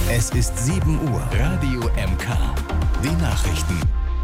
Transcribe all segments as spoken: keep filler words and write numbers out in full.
Es ist sieben Uhr. Radio M K. Die Nachrichten.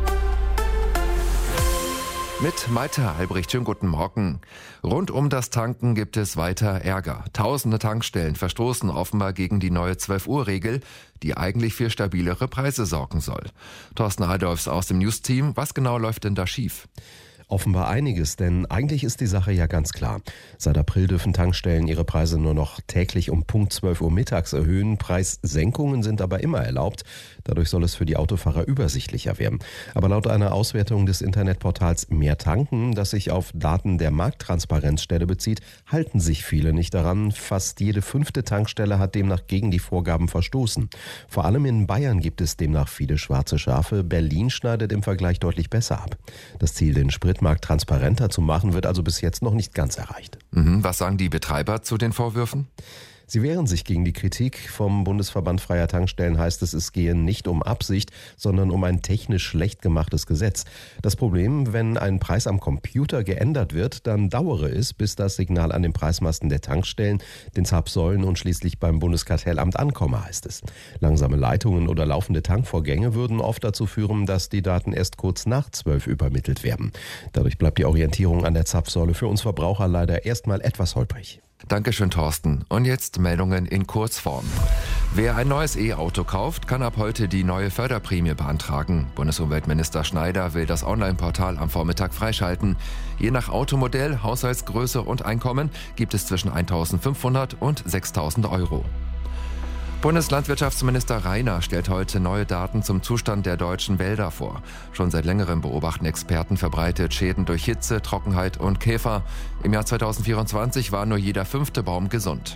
Mit Malte Albrecht, schönen guten Morgen. Rund um das Tanken gibt es weiter Ärger. Tausende Tankstellen verstoßen offenbar gegen die neue zwölf Uhr Regel, die eigentlich für stabilere Preise sorgen soll. Thorsten Adolfs aus dem News-Team, was genau läuft denn da schief? Offenbar einiges, denn eigentlich ist die Sache ja ganz klar. Seit April dürfen Tankstellen ihre Preise nur noch täglich um Punkt zwölf Uhr mittags erhöhen. Preissenkungen sind aber immer erlaubt. Dadurch soll es für die Autofahrer übersichtlicher werden. Aber laut einer Auswertung des Internetportals Mehr Tanken, das sich auf Daten der Markttransparenzstelle bezieht, halten sich viele nicht daran. Fast jede fünfte Tankstelle hat demnach gegen die Vorgaben verstoßen. Vor allem in Bayern gibt es demnach viele schwarze Schafe. Berlin schneidet im Vergleich deutlich besser ab. Das Ziel, den Spritmarkt transparenter zu machen, wird also bis jetzt noch nicht ganz erreicht. Mhm, was sagen die Betreiber zu den Vorwürfen? Sie wehren sich gegen die Kritik. Vom Bundesverband Freier Tankstellen heißt es, es gehe nicht um Absicht, sondern um ein technisch schlecht gemachtes Gesetz. Das Problem, wenn ein Preis am Computer geändert wird, dann dauere es, bis das Signal an den Preismasten der Tankstellen, den Zapfsäulen und schließlich beim Bundeskartellamt ankomme, heißt es. Langsame Leitungen oder laufende Tankvorgänge würden oft dazu führen, dass die Daten erst kurz nach zwölf übermittelt werden. Dadurch bleibt die Orientierung an der Zapfsäule für uns Verbraucher leider erstmal etwas holprig. Dankeschön, Thorsten. Und jetzt Meldungen in Kurzform. Wer ein neues E-Auto kauft, kann ab heute die neue Förderprämie beantragen. Bundesumweltminister Schneider will das Online-Portal am Vormittag freischalten. Je nach Automodell, Haushaltsgröße und Einkommen gibt es zwischen eintausendfünfhundert und sechstausend Euro. Bundeslandwirtschaftsminister Rainer stellt heute neue Daten zum Zustand der deutschen Wälder vor. Schon seit längerem beobachten Experten verbreitet Schäden durch Hitze, Trockenheit und Käfer. Im Jahr zweitausendvierundzwanzig war nur jeder fünfte Baum gesund.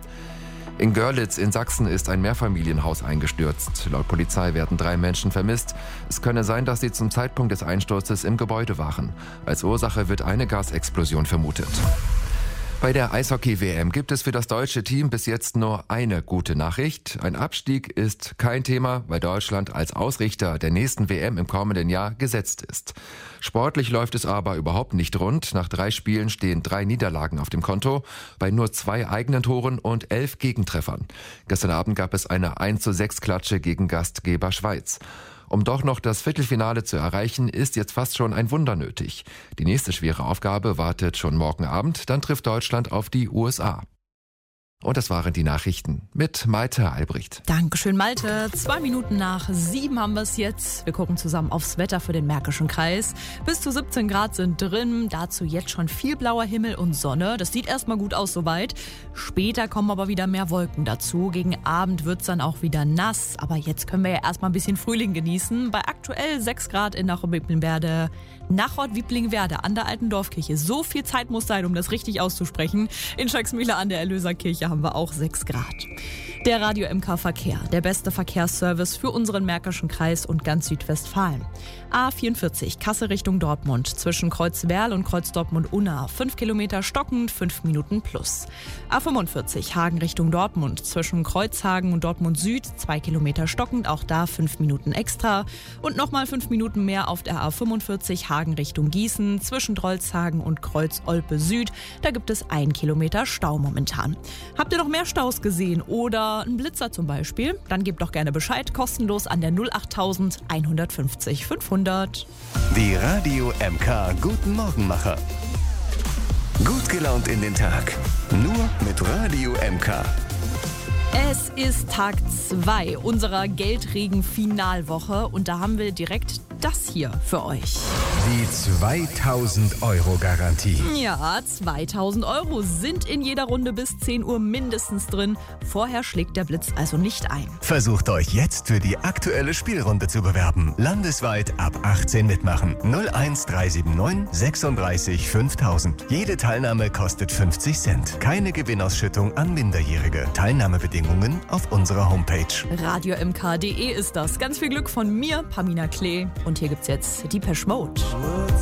In Görlitz in Sachsen ist ein Mehrfamilienhaus eingestürzt. Laut Polizei werden drei Menschen vermisst. Es könne sein, dass sie zum Zeitpunkt des Einsturzes im Gebäude waren. Als Ursache wird eine Gasexplosion vermutet. Bei der Eishockey-W M gibt es für das deutsche Team bis jetzt nur eine gute Nachricht. Ein Abstieg ist kein Thema, weil Deutschland als Ausrichter der nächsten W M im kommenden Jahr gesetzt ist. Sportlich läuft es aber überhaupt nicht rund. Nach drei Spielen stehen drei Niederlagen auf dem Konto, bei nur zwei eigenen Toren und elf Gegentreffern. Gestern Abend gab es eine eins zu sechs Klatsche gegen Gastgeber Schweiz. Um doch noch das Viertelfinale zu erreichen, ist jetzt fast schon ein Wunder nötig. Die nächste schwere Aufgabe wartet schon morgen Abend, dann trifft Deutschland auf die U S A. Und das waren die Nachrichten mit Malte Albrecht. Dankeschön, Malte. Zwei Minuten nach sieben haben wir es jetzt. Wir gucken zusammen aufs Wetter für den Märkischen Kreis. Bis zu siebzehn Grad sind drin. Dazu jetzt schon viel blauer Himmel und Sonne. Das sieht erstmal gut aus soweit. Später kommen aber wieder mehr Wolken dazu. Gegen Abend wird es dann auch wieder nass. Aber jetzt können wir ja erstmal ein bisschen Frühling genießen. Bei aktuell sechs Grad in Nachort-Wieblingwerde. Nachort-Wieblingwerde an der alten Dorfkirche. So viel Zeit muss sein, um das richtig auszusprechen. In Schöcksmühle an der Erlöserkirche haben wir auch sechs Grad. Der Radio M K Verkehr, der beste Verkehrsservice für unseren Märkischen Kreis und ganz Südwestfalen. A vierundvierzig, Kassel Richtung Dortmund, zwischen Kreuzwerl und Kreuz Dortmund-Unna. fünf Kilometer stockend, fünf Minuten plus. A fünfundvierzig, Hagen Richtung Dortmund, zwischen Kreuzhagen und Dortmund Süd, zwei Kilometer stockend, auch da fünf Minuten extra. Und nochmal fünf Minuten mehr auf der A fünfundvierzig, Hagen Richtung Gießen, zwischen Drolshagen und Kreuz-Olpe Süd. Da gibt es ein Kilometer Stau momentan. Habt ihr noch mehr Staus gesehen oder einen Blitzer zum Beispiel? Dann gebt doch gerne Bescheid, kostenlos an der null acht eins fünfzig fünfhundert. Die Radio M K Guten Morgenmacher. Gut gelaunt in den Tag. Nur mit Radio M K. Es ist Tag zwei unserer Geldregen-Finalwoche und da haben wir direkt das hier für euch. Die zweitausend Euro Garantie. Ja, zweitausend Euro sind in jeder Runde bis zehn Uhr mindestens drin. Vorher schlägt der Blitz also nicht ein. Versucht euch jetzt für die aktuelle Spielrunde zu bewerben. Landesweit ab achtzehn mitmachen. null eins drei sieben neun sechsunddreißig fünftausend. Jede Teilnahme kostet fünfzig Cent. Keine Gewinnausschüttung an Minderjährige. Teilnahmebedingungen auf unserer Homepage. radio m k punkt d e ist das. Ganz viel Glück von mir, Pamina Klee. Und hier gibt's jetzt Depeche Mode.